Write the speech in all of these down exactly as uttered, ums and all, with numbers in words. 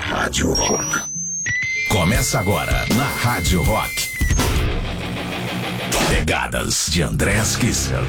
Rádio Rock. Começa agora na Rádio Rock. Pegadas de Andrés Kisser.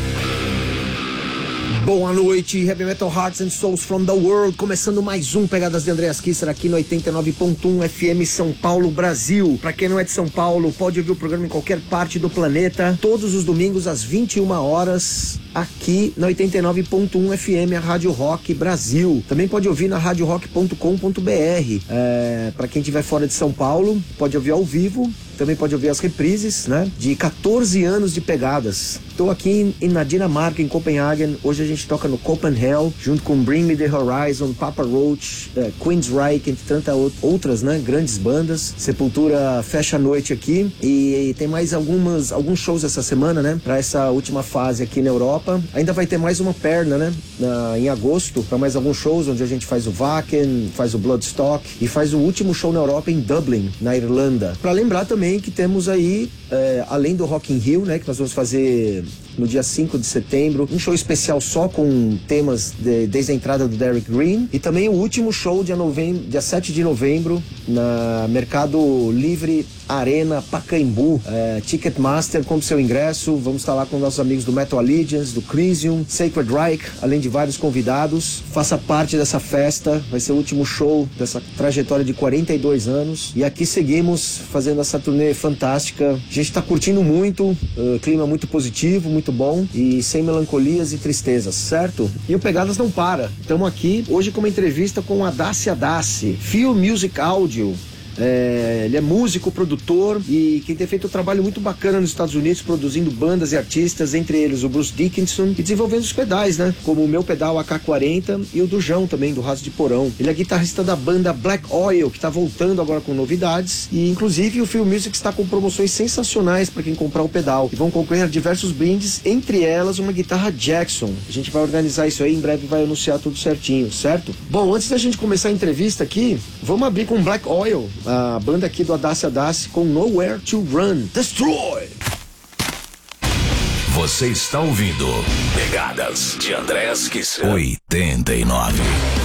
Boa noite, Heavy Metal Hearts and Souls from the World. Começando mais um Pegadas de Andrés Kisser aqui no oitenta e nove ponto um F M São Paulo, Brasil. Pra quem não é de São Paulo, pode ouvir o programa em qualquer parte do planeta, todos os domingos às vinte e uma horas, aqui na oitenta e nove ponto um F M, a Rádio Rock Brasil. Também pode ouvir na rádio rock ponto com ponto b r. É, pra quem estiver fora de São Paulo, pode ouvir ao vivo. Também pode ouvir as reprises, né? De quatorze anos de Pegadas. Estou aqui em, na Dinamarca, em Copenhagen. Hoje a gente toca no Copenhagen, junto com Bring Me The Horizon, Papa Roach, uh, Queensryche, entre tantas outras, né? Grandes bandas. Sepultura fecha a noite aqui. E, e tem mais algumas, alguns shows essa semana, né? Para essa última fase aqui na Europa. Ainda vai ter mais uma perna, né? Na, em agosto, para mais alguns shows, onde a gente faz o Wacken, faz o Bloodstock e faz o último show na Europa em Dublin, na Irlanda. Para lembrar também que temos aí, é, além do Rock in Rio, né, que nós vamos fazer no dia cinco de setembro, um show especial só com temas de, desde a entrada do Derek Green, e também o último show dia, novembro, dia sete de novembro na Mercado Livre Arena Pacaembu. é, Ticketmaster, compre seu ingresso. Vamos estar lá com nossos amigos do Metal Allegiance, do Crisium, Sacred Reich, além de vários convidados. Faça parte dessa festa, vai ser o último show dessa trajetória de quarenta e dois anos, e aqui seguimos fazendo essa turnê fantástica. A gente está curtindo muito, uh, clima muito positivo, muito bom e sem melancolias e tristezas, certo? E o Pegadas não para. Estamos aqui hoje com uma entrevista com a Dassi Adassi, Feel Music Audio. É, ele é músico, produtor e quem tem feito um trabalho muito bacana nos Estados Unidos, produzindo bandas e artistas, entre eles o Bruce Dickinson, e desenvolvendo os pedais, né? Como o meu pedal A K quarenta e o do João também, do Raso de Porão. Ele é guitarrista da banda Black Oil, que está voltando agora com novidades, e inclusive o Feel Music está com promoções sensacionais para quem comprar o pedal, e vão concorrer a diversos brindes, entre elas uma guitarra Jackson. A gente vai organizar isso aí, em breve vai anunciar tudo certinho, certo? Bom, antes da gente começar a entrevista aqui, vamos abrir com Black Oil, a banda aqui do Dassi Adassi, com Nowhere to Run. Destroy! Você está ouvindo Pegadas de Andrés Kisser. oitenta e nove.